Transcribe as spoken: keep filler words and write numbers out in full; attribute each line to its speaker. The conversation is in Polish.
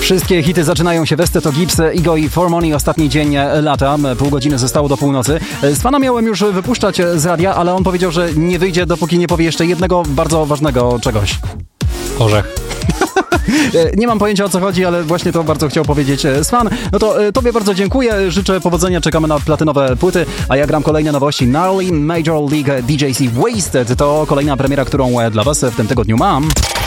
Speaker 1: Wszystkie hity zaczynają się. Westy to Gibbs, Igo i For Money. Ostatni dzień lata. Pół godziny zostało do północy. Z Fana miałem już wypuszczać z radia, ale on powiedział, że nie wyjdzie, dopóki nie powie jeszcze jednego bardzo ważnego czegoś.
Speaker 2: Orzech.
Speaker 1: Nie mam pojęcia, o co chodzi, ale właśnie to bardzo chciał powiedzieć Swan. No to tobie bardzo dziękuję, życzę powodzenia, czekamy na platynowe płyty, a ja gram kolejne nowości. Gnarly Major League D J C Wasted to kolejna premiera, którą dla was w tym tygodniu mam.